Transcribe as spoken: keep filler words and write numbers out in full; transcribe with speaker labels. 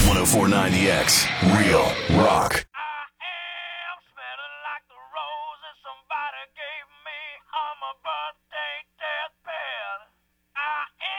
Speaker 1: oh four point nine The X. Real rock.